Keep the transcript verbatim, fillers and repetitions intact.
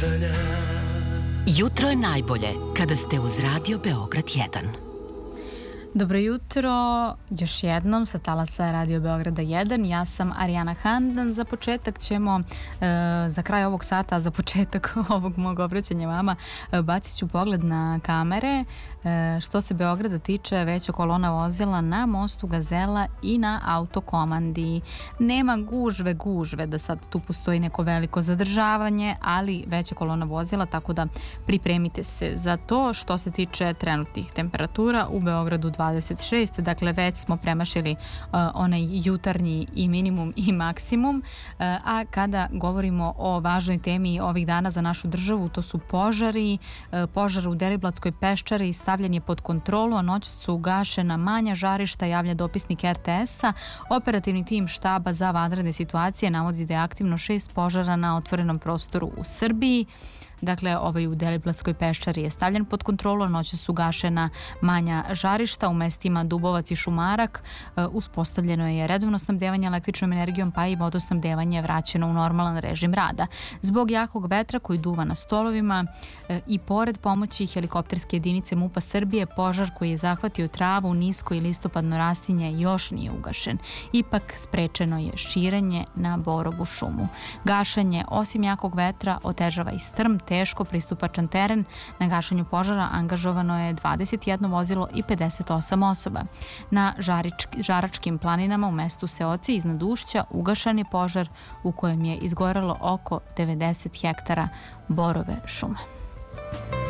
Jutro je najbolje kada ste uz Radio Beograd jedan. Dobro jutro, još jednom sa talasa Radio Beograda jedan. Ja sam Arijana Handan. Za početak ćemo, e, za kraj ovog sata, za početak ovog mog obraćanja vama, e, bacit ću pogled na kamere. E, što se Beograda tiče, veća kolona vozila na mostu Gazela i na autokomandi. Nema gužve, gužve da sad tu postoji neko veliko zadržavanje, ali veća kolona vozila, tako da pripremite se za to. Što se tiče trenutnih temperatura, u Beogradu dvadeset šest, dakle već smo premašili uh, onaj jutarnji i minimum i maksimum, uh, a kada govorimo o važnoj temi ovih dana za našu državu, to su požari, uh, požar u Deliblatskoj peščari stavljen je pod kontrolu, a noć su ugašena manja žarišta, javlja dopisnik er te es-a. Operativni tim štaba za vanredne situacije navodi da je aktivno šest požara na otvorenom prostoru u Srbiji. Dakle, ovaj u Deliblatskoj peščari je stavljen pod kontrolu, noće su gašena manja žarišta u mestima Dubovac i Šumarak. E, uspostavljeno je redovno snabdevanje električnom energijom, pa i vodosnabdevanje je vraćeno u normalan režim rada. Zbog jakog vetra koji duva na stolovima e, i pored pomoći helikopterske jedinice MUP-a Srbije, požar koji je zahvatio travu, nisko i listopadno rastinje još nije ugašen. Ipak sprečeno je širenje na Borovu šumu. Gašenje, osim jakog vetra, otežava i strm, teško pristupačan teren. Na gašenju požara angažovano je dvadeset jedno vozilo i pedeset osam osoba. Na žarički, Žaračkim planinama u mestu Seoci iznad Ušća ugašen je požar u kojem je izgorelo oko devedeset hektara borove šume.